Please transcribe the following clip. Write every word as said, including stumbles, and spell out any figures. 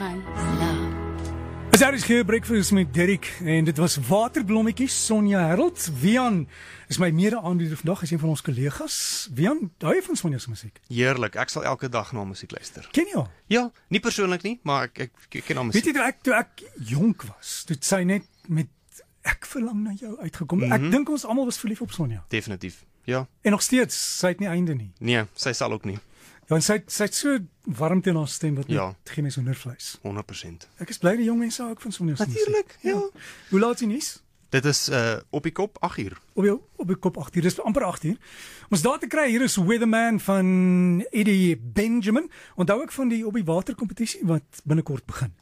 gaan slaap. Is daar is geen breakfast met Derek en dit was Waterblommetjies, Sonja Herald. Wian is my mede-aanbieder vandag, is een van ons kollegas. Wian, hou jy van Sonja se musiek? Heerlik, ek sal elke dag na musiek luister. Ken jy haar? Ja, nie persoonlik nie, maar ek, ek, ek ken haar musiek. Weet jy, toe ek, toe ek jonk was, toe het sy net met Ek verlang na jou uitgekom. Mm -hmm. Ek dink ons almal was verlief op Sonja. Definitief, ja. En nog steeds, sy het nie einde nie. Nee, sy sal ook nie. Ja, en sy, sy het so warmte in haar stem, wat ja. net gee my so hoendervleis. honderd persent. Ek is bly die jong mense hou ook van Sonja se musiek. Natuurlik, ja. ja. Hoe laat is die nuus? Dit is uh, op die kop, agt uur. Op die, op die kop agt uur, dis amper agt uur. Ons daar te kry, hier is Weatherman van Eddie Benjamin. Onthou ek van die op die water kompetisie wat binnekort begin.